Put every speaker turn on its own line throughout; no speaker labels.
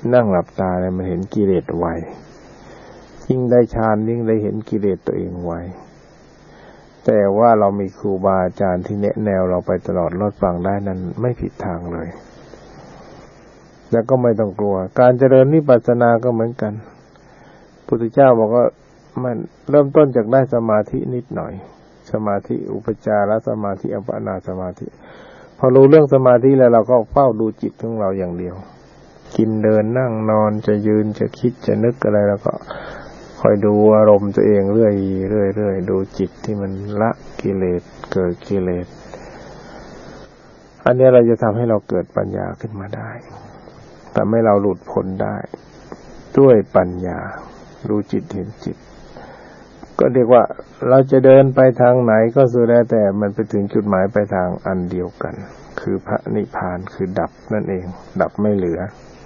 นั่งหลับตาเนี่ยมันเห็นกิเลสไวยิ่งได้ฌานยิ่งได้เห็นกิเลสตัวเองไวแต่ว่าเรามีครูบาอาจารย์ที่แนะแนวเราไปตลอดรอดฟังได้นั้นไม่ผิดทางเลยแล้วก็ไม่ต้องกลัวการเจริญวิปัสสนาก็เหมือนกันพุทธเจ้าบอกว่ามันเริ่มต้นจากได้สมาธินิดหน่อยสมาธิอุปจารสมาธิอัปปนาสมาธิพอรู้เรื่องสมาธิแล้วเราก็เฝ้าดูจิตของเราอย่างเดียวกินเดินนั่งนอนจะยืนจะคิดจะนึกอะไรแล้วก็คอยดูอารมณ์ตัวเองเรื่อยดูจิตที่มันละกิเลสเกิดกิเลสอันนี้เราจะทำให้เราเกิดปัญญาขึ้นมาได้ทำให้เราหลุดพ้นได้ด้วยปัญญารู้จิตเห็นจิตก็เรียกว่าเราจะเดินไปทางไหนก็สุดแล้วแต่มันไปถึงจุดหมายปลายทางอันเดียวกันคือพระนิพพานคือดับนั่นเองดับไม่เหลือ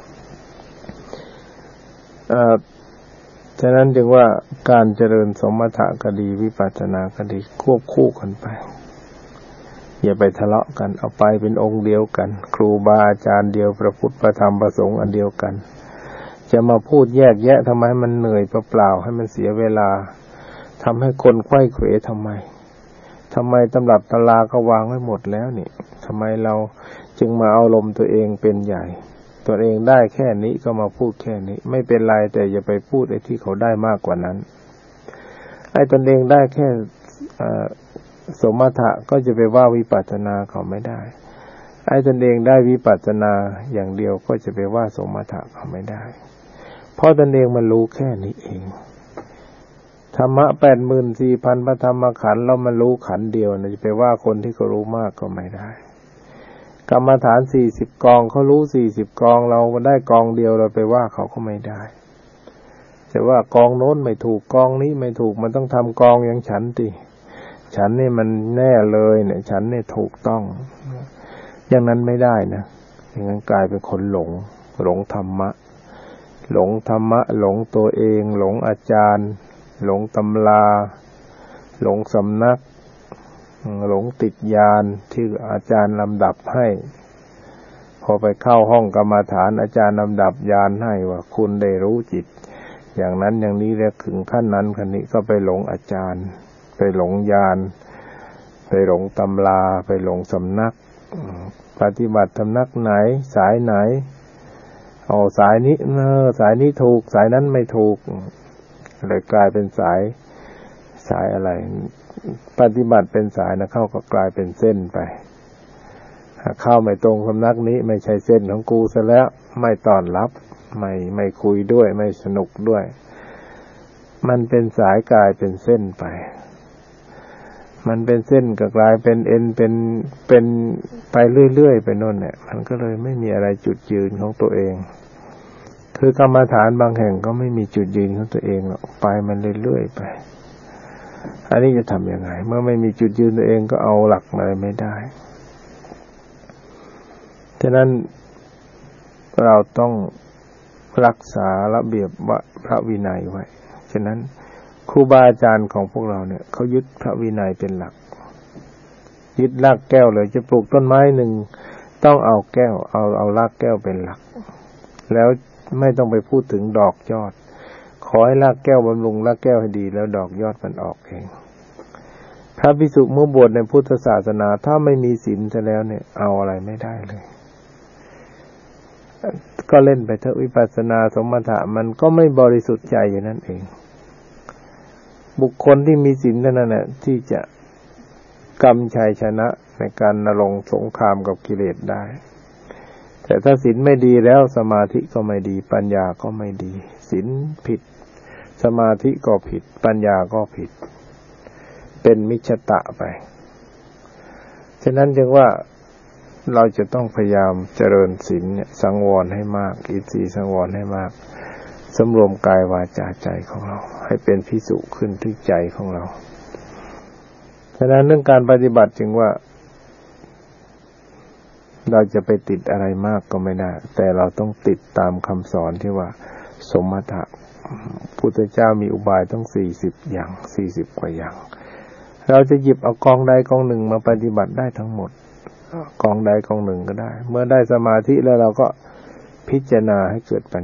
ฉะนั้นจึงว่าการเจริญสมถะก็ดีวิปัสสนาก็ดีควบคู่กันไปอย่าไปทะเลาะกันเอาไปเป็นองค์เดียวกันครูบาอาจารย์เดียวพระพุทธพระธรรมพระสงฆ์อันเดียวกันจะมาพูดแยกแยะทำไมมันเหนื่อยเปล่าๆให้มันเสียเวลาทำให้คนไขว้เขวทำไมตำรับตำราก็วางไว้หมดแล้วนี่ทำไมเราจึงมาเอาลมตัวเองเป็นใหญ่ตัวเองได้แค่นี้ก็มาพูดแค่นี้ไม่เป็นไรแต่อย่าไปพูดไอ้ที่เขาได้มากกว่านั้นไอ้ตนเองได้แค่สมถะก็จะไปว่าวิปัสสนาเขาไม่ได้ไอ้ตนเองได้วิปัสสนาอย่างเดียวก็จะไปว่าสมถะเขาไม่ได้เพราะตนเองมันรู้แค่นี้เองธรรมะ 84,000 พระธรรมขันธ์แล้วมันรู้ขันธ์เดียวนะจะไปว่าคนที่เขารู้มากก็ไม่ได้กรรมฐาน40กองเขารู้40กองเราได้กองเดียวเราไปว่าเขาก็ไม่ได้แต่ว่ากองโน้นไม่ถูกกองนี้ไม่ถูกมันต้องทำกองอย่างฉันติฉันนี่มันแน่เลยเนี่ยฉันนี่ถูกต้องอย่างนั้นไม่ได้นะอย่างนั้นกลายเป็นคนหลงธรรมะหลงตัวเองหลงอาจารย์หลงตำราหลงสำนักหลงติดญาณที่อาจารย์ลำดับให้พอไปเข้าห้องกรรมฐานอาจารย์ลำดับญาณให้ว่าคุณได้รู้จิตอย่างนั้นอย่างนี้แล้วถึงขั้นนั้นขั้นนี้ก็ไปหลงอาจารย์ไปหลงญาณไปหลงตำราไปหลงสำนักปฏิบัติสำนักไหนสายไหนสายนี้ถูกสายนั้นไม่ถูกเลยกลายเป็นสายอะไรปฏิบัติเป็นสายนะเข้าก็กลายเป็นเส้นไปเข้าไม่ตรงสำนักนี้ไม่ใช่เส้นของกูซะแล้วไม่ต้อนรับไม่คุยด้วยไม่สนุกด้วยมันเป็นสายกลายเป็นเส้นไปมันเป็นเส้นก็กลายเป็นเอ็นเป็นไปเรื่อยๆไปโน่นเนี่ยมันก็เลยไม่มีอะไรจุดยืนของตัวเองคือกรรมฐานบางแห่งก็ไม่มีจุดยืนของตัวเองหรอกไปมันเรื่อยๆไปอันนี้จะทำยังไงเมื่อไม่มีจุดยืนตัวเองก็เอาหลักอะไรไม่ได้ฉะนั้นเราต้องรักษาระเบียบพระวินัยไว้ฉะนั้นครูบาอาจารย์ของพวกเราเนี่ยเขายึดพระวินัยเป็นหลักยึดรากแก้วเลยจะปลูกต้นไม้หนึ่งต้องเอาแก้วเอารากแก้วเป็นหลักแล้วไม่ต้องไปพูดถึงดอกยอดขอให้รากแก้วบำรุงรากแก้วให้ดีแล้วดอกยอดมันออกเองพระภิกษุเมื่อบวชในพุทธศาสนาถ้าไม่มีศีลซะแล้วเนี่ยเอาอะไรไม่ได้เลยก็เล่นไปเถอะวิปัสสนาสมถะมันก็ไม่บริสุทธิ์ใจอย่างนั้นเองบุคคลที่มีศีลเท่านั้นแหละที่จะกำชัยชนะในการนรงสงครามกับกิเลสได้แต่ถ้าศีลไม่ดีแล้วสมาธิก็ไม่ดีปัญญาก็ไม่ดีศีลผิดสมาธิก็ผิดปัญญาก็ผิดเป็นมิจฉตะไปฉะนั้นจึงว่าเราจะต้องพยายามเจริญศีลเนี่ยสังวรให้มากอินทรีย์สังวรให้มากสำรวมกายวาจาใจของเราให้เป็นภิกษุขึ้นที่ใจของเราฉะนั้นเรื่องการปฏิบัติจึงว่าเราจะไปติดอะไรมากก็ไม่ได้แต่เราต้องติดตามคำสอนที่ว่าสมถะพุทธเจ้ามีอุบายต้อง40อย่าง40กว่าอย่างเราจะหยิบเอากองใดกองหนึ่งมาปฏิบัติได้ทั้งหมดกองใดกองหนึ่งก็ได้เมื่อได้สมาธิแล้วเราก็พิจารณาให้เกิดปัญญา